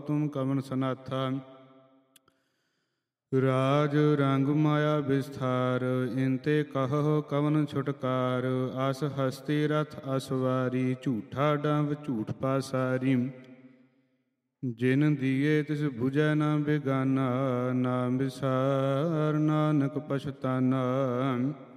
ਤੁਮ ਕਵਨ ਸਨਾਥਾ। ਰਾਜ ਰੰਗ ਮਾਇਆ ਵਿਸਥਾਰ, ਇੰਤੇ ਕਹੋ ਕਵਨ ਛੁਟਕਾਰ। ਅਸ ਹਸਤੀ ਰਥ ਅਸਵਾਰੀ, ਝੂਠਾ ਡੰਬ ਝੂਠ ਪਾਸਾਰੀ। ਜਿਨ ਦੀਏ ਤਿਸ ਬੁਝੈ ਨਾ ਬੇਗਾਨਾ, ਨਾਮ ਵਿਸਾਰ ਨਾਨਕ ਪਛਤਾਨਾ।